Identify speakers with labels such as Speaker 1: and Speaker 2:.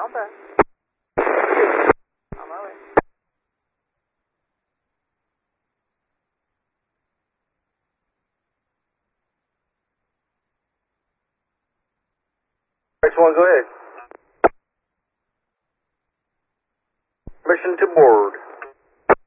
Speaker 1: Alpha. On my way.
Speaker 2: X1, go ahead. Mission to board.